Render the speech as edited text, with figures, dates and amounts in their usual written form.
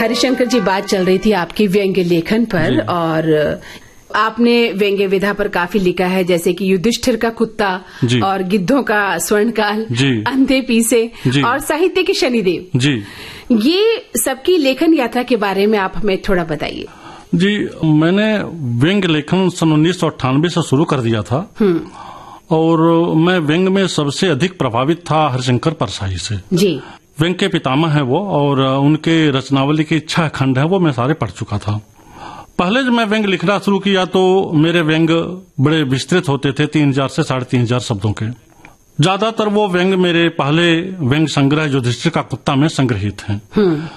हरिशंकर जी, बात चल रही थी आपकी व्यंग्य लेखन पर और आपने व्यंग्य विधा पर काफी लिखा है, जैसे कि युधिष्ठिर का कुत्ता और गिद्धों का स्वर्णकाल, अंधे पीसे और साहित्य के शनिदेव जी। ये सबकी लेखन यात्रा के बारे में आप हमें थोड़ा बताइए। जी, मैंने व्यंग्य लेखन सन 1998 से शुरू कर दिया था और मैं व्यंग्य में सबसे अधिक प्रभावित था हरिशंकर परसाई से जी। व्यंग्य के पितामह है वो और उनके रचनावली के 6 खंड है वो मैं सारे पढ़ चुका था। पहले जब मैं व्यंग्य लिखना शुरू किया तो मेरे व्यंग्य बड़े विस्तृत होते थे, 3000 से 3500 शब्दों के। ज्यादातर वो व्यंग्य मेरे पहले व्यंग्य संग्रह युधिष्ठिर का कुत्ता में संग्रहित हैं।